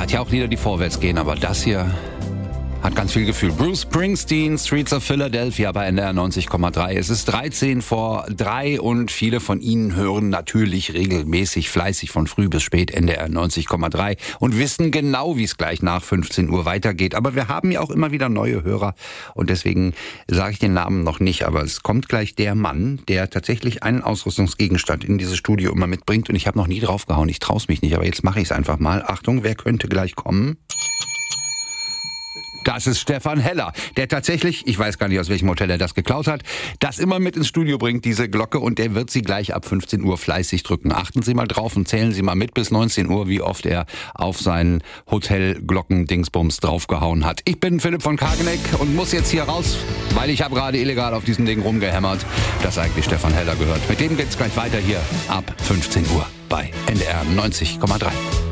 Hat ja auch Lieder, die vorwärts gehen, aber das hier hat ganz viel Gefühl. Bruce Springsteen, Streets of Philadelphia bei NDR 90,3. Es ist 13 vor 3 und viele von Ihnen hören natürlich regelmäßig, fleißig von früh bis spät NDR 90,3 und wissen genau, wie es gleich nach 15 Uhr weitergeht. Aber wir haben ja auch immer wieder neue Hörer und deswegen sage ich den Namen noch nicht. Aber es kommt gleich der Mann, der tatsächlich einen Ausrüstungsgegenstand in dieses Studio immer mitbringt und ich habe noch nie draufgehauen. Ich traue es mich nicht, aber jetzt mache ich es einfach mal. Achtung, wer könnte gleich kommen? Das ist Stefan Heller, der tatsächlich, ich weiß gar nicht, aus welchem Hotel er das geklaut hat, das immer mit ins Studio bringt, diese Glocke, und der wird sie gleich ab 15 Uhr fleißig drücken. Achten Sie mal drauf und zählen Sie mal mit bis 19 Uhr, wie oft er auf seinen Hotel-Glocken-Dingsbums draufgehauen hat. Ich bin Philipp von Kageneck und muss jetzt hier raus, weil ich habe gerade illegal auf diesem Ding rumgehämmert, das eigentlich Stefan Heller gehört. Mit dem geht's gleich weiter hier ab 15 Uhr bei NDR 90,3.